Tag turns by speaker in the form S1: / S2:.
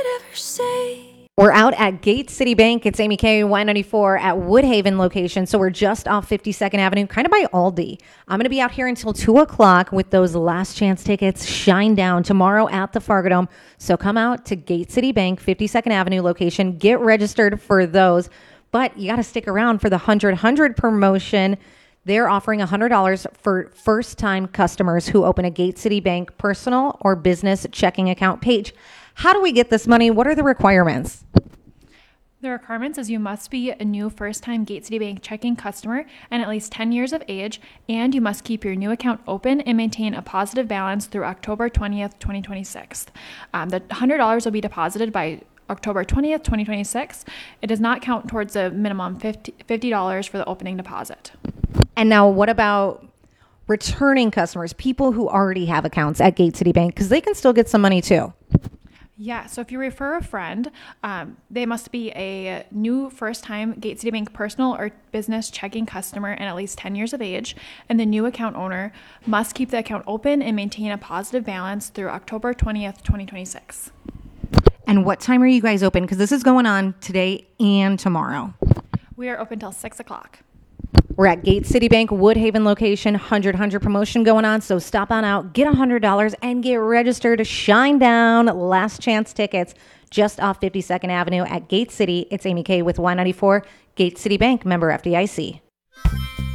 S1: could ever say.
S2: We're out at Gate City Bank. It's Amy K, Y94 at Woodhaven location. So we're just off 52nd Avenue, kind of by Aldi. I'm going to be out here until 2 o'clock with those last chance tickets. Shine down tomorrow at the Fargo Dome. So come out to Gate City Bank, 52nd Avenue location. Get registered for those. But you got to stick around for the 100 promotion. They're offering $100 for first-time customers who open a Gate City Bank personal or business checking account page. How do we get this money? What are the requirements?
S3: The requirements is you must be a new first-time Gate City Bank checking customer and at least 10 years of age, and you must keep your new account open and maintain a positive balance through October 20th, 2026. The $100 will be deposited by October 20th, 2026. It does not count towards a minimum $50 for the opening deposit.
S2: And now what about returning customers, people who already have accounts at Gate City Bank, because they can still get some money too?
S3: Yeah, so if you refer a friend, they must be a new first-time Gate City Bank personal or business checking customer and at least 10 years of age, and the new account owner must keep the account open and maintain a positive balance through October 20th, 2026.
S2: And what time are you guys open? Because this is going on today and tomorrow.
S3: We are open till 6 o'clock.
S2: We're at Gate City Bank, Woodhaven location, 100 promotion going on. So stop on out, get $100 and get registered to Shine Down. Last chance tickets just off 52nd Avenue at Gate City. It's Amy K with Y94, Gate City Bank, member FDIC.